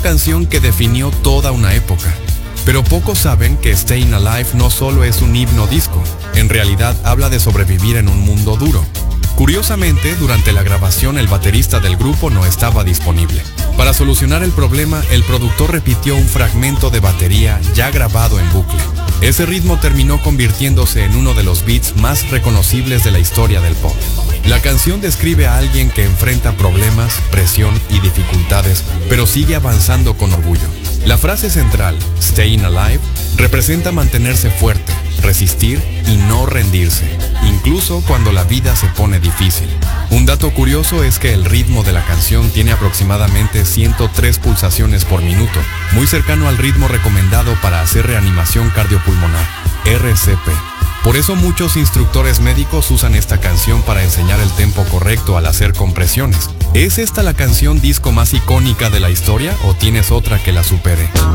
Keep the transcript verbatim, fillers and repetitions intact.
canción que definió toda una época. Pero pocos saben que Staying Alive no solo es un himno disco, en realidad habla de sobrevivir en un mundo duro. Curiosamente, durante la grabación el baterista del grupo no estaba disponible. Para solucionar el problema, el productor repitió un fragmento de batería ya grabado en bucle. Ese ritmo terminó convirtiéndose en uno de los beats más reconocibles de la historia del pop. La canción describe a alguien que enfrenta problemas, presión y dificultades, pero sigue avanzando con orgullo. La frase central, Staying Alive, representa mantenerse fuerte, resistir y no rendirse, incluso cuando la vida se pone difícil. Un dato curioso es que el ritmo de la canción tiene aproximadamente ciento tres pulsaciones por minuto, muy cercano al ritmo recomendado para hacer reanimación cardiopulmonar, R C P. Por eso muchos instructores médicos usan esta canción para enseñar el tempo correcto al hacer compresiones. ¿Es esta la canción disco más icónica de la historia o tienes otra que la supere?